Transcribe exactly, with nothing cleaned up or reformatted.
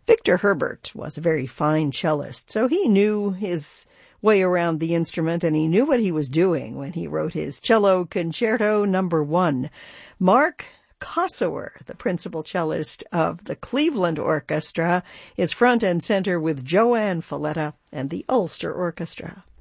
Victor Herbert was a very fine cellist, so he knew his way around the instrument, and he knew what he was doing when he wrote his Cello Concerto Number One. Mark Kossower, the principal cellist of the Cleveland Orchestra, is front and center with Joanne Falletta and the Ulster Orchestra.